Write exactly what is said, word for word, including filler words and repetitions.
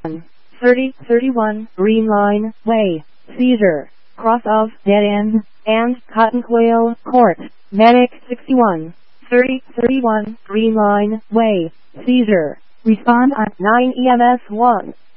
thirty thirty-one Green Line Way, Seizure, cross of Dead End, and Cottonquail Court. Medic sixty-one thirty thirty-one Green Line Way, Seizure. Respond at nine E M S one.